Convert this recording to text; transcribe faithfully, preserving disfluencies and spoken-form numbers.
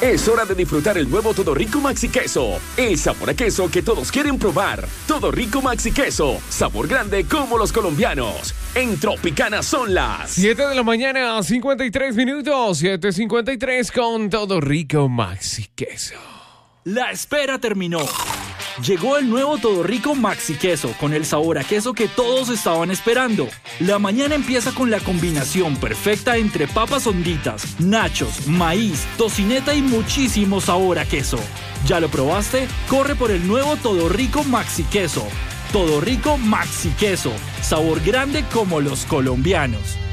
Es hora de disfrutar el nuevo Todo Rico Maxi Queso. El sabor a queso que todos quieren probar. Todo Rico Maxi Queso. Sabor grande como los colombianos. En Tropicana son las siete de la mañana, cincuenta y tres minutos. siete cincuenta y tres con Todo Rico Maxi Queso. La espera terminó. Llegó el nuevo Todo Rico Maxi Queso con el sabor a queso que todos estaban esperando. La mañana empieza con la combinación perfecta entre papas honditas, nachos, maíz, tocineta y muchísimo sabor a queso. ¿Ya lo probaste? Corre por el nuevo Todo Rico Maxi Queso. Todo Rico Maxi Queso. Sabor grande como los colombianos.